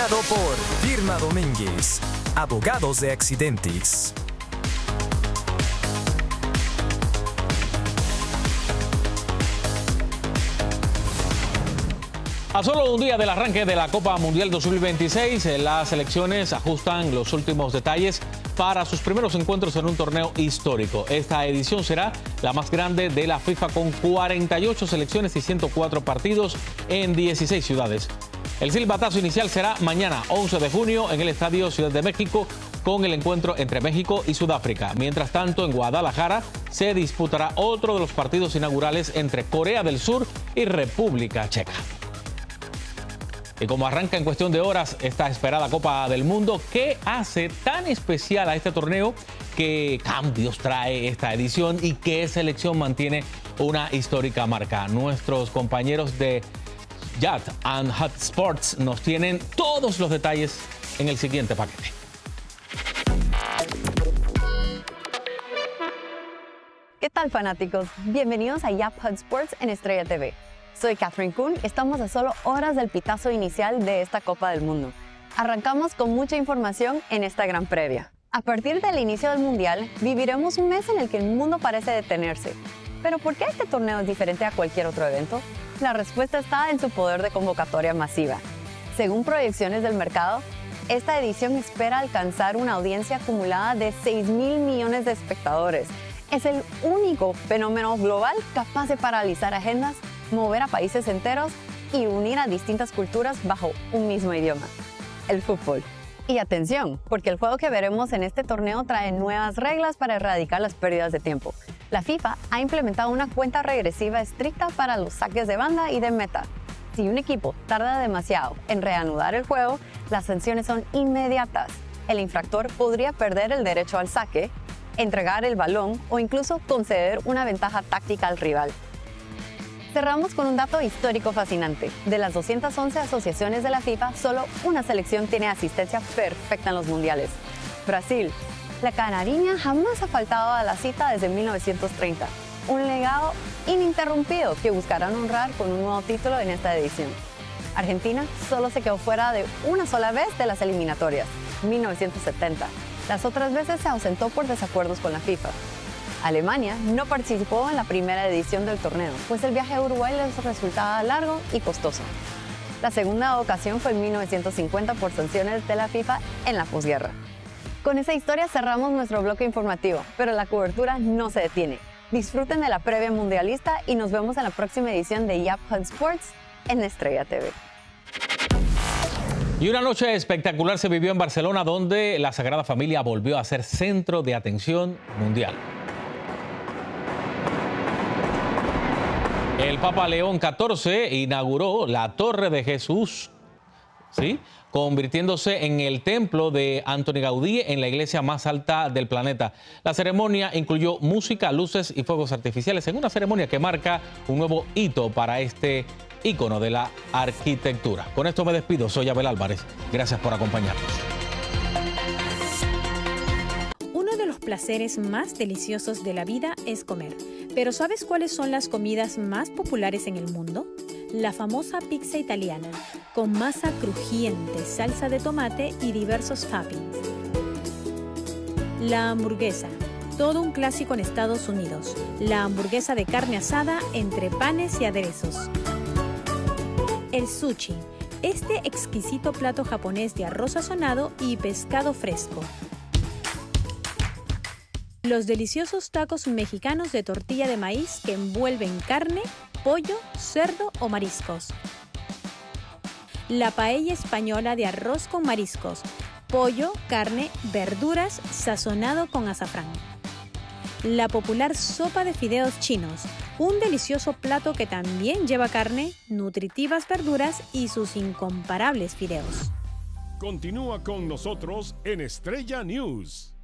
Presentado por Irma Domínguez, abogados de accidentes. A solo un día del arranque de la Copa Mundial 2026, las selecciones ajustan los últimos detalles para sus primeros encuentros en un torneo histórico. Esta edición será la más grande de la FIFA, con 48 selecciones y 104 partidos en 16 ciudades. El silbatazo inicial será mañana, 11 de junio, en el Estadio Ciudad de México, con el encuentro entre México y Sudáfrica. Mientras tanto, en Guadalajara se disputará otro de los partidos inaugurales entre Corea del Sur y República Checa. Y como arranca en cuestión de horas esta esperada Copa del Mundo, ¿qué hace tan especial a este torneo? ¿Qué cambios trae esta edición y qué selección mantiene una histórica marca? Nuestros compañeros de Yacht and Hot Sports nos tienen todos los detalles en el siguiente paquete. ¿Qué tal, fanáticos? Bienvenidos a Yacht Hot Sports en Estrella TV. Soy Catherine Kuhn. Estamos a solo horas del pitazo inicial de esta Copa del Mundo. Arrancamos con mucha información en esta gran previa. A partir del inicio del Mundial, viviremos un mes en el que el mundo parece detenerse. ¿Pero por qué este torneo es diferente a cualquier otro evento? La respuesta está en su poder de convocatoria masiva. Según proyecciones del mercado, esta edición espera alcanzar una audiencia acumulada de 6.000 millones de espectadores. Es el único fenómeno global capaz de paralizar agendas, mover a países enteros y unir a distintas culturas bajo un mismo idioma: el fútbol. Y atención, porque el juego que veremos en este torneo trae nuevas reglas para erradicar las pérdidas de tiempo. La FIFA ha implementado una cuenta regresiva estricta para los saques de banda y de meta. Si un equipo tarda demasiado en reanudar el juego, las sanciones son inmediatas. El infractor podría perder el derecho al saque, entregar el balón o incluso conceder una ventaja táctica al rival. Cerramos con un dato histórico fascinante. De las 211 asociaciones de la FIFA, solo una selección tiene asistencia perfecta en los mundiales: Brasil. La canariña jamás ha faltado a la cita desde 1930. Un legado ininterrumpido que buscarán honrar con un nuevo título en esta edición. Argentina solo se quedó fuera de una sola vez de las eliminatorias, 1970. Las otras veces se ausentó por desacuerdos con la FIFA. Alemania no participó en la primera edición del torneo, pues el viaje a Uruguay les resultaba largo y costoso. La segunda ocasión fue en 1950 por sanciones de la FIFA en la posguerra. Con esa historia cerramos nuestro bloque informativo, pero la cobertura no se detiene. Disfruten de la previa mundialista y nos vemos en la próxima edición de Yacht Hot Sports en Estrella TV. Y una noche espectacular se vivió en Barcelona, donde la Sagrada Familia volvió a ser centro de atención mundial. El Papa León XIV inauguró la Torre de Jesús, ¿sí?, convirtiéndose en el templo de Antoni Gaudí en la iglesia más alta del planeta. La ceremonia incluyó música, luces y fuegos artificiales, en una ceremonia que marca un nuevo hito para este ícono de la arquitectura. Con esto me despido. Soy Abel Álvarez. Gracias por acompañarnos. Uno de los placeres más deliciosos de la vida es comer. ¿Pero sabes cuáles son las comidas más populares en el mundo? La famosa pizza italiana, con masa crujiente, salsa de tomate y diversos toppings. La hamburguesa, todo un clásico en Estados Unidos. La hamburguesa de carne asada entre panes y aderezos. El sushi, este exquisito plato japonés de arroz sazonado y pescado fresco. Los deliciosos tacos mexicanos de tortilla de maíz que envuelven carne, pollo, cerdo o mariscos. La paella española de arroz con mariscos, pollo, carne, verduras, sazonado con azafrán. La popular sopa de fideos chinos, un delicioso plato que también lleva carne, nutritivas verduras y sus incomparables fideos. Continúa con nosotros en Estrella News.